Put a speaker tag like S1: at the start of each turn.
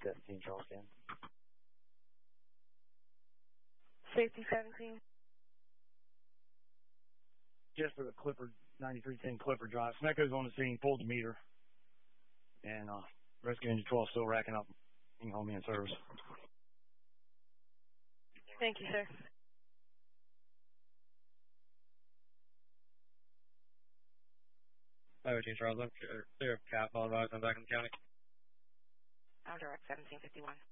S1: 17 Charleston.
S2: Safety 17.
S1: Just for the Clipper, 9310 Clipper Drive. Smeco's on the scene, pulled the meter. And rescue engine 12 still racking up in home in service.
S2: Thank you, sir.
S3: Highway Team Charles, I'm clear of Cap, all advised, I'm back in the county.
S2: I'm direct 1751.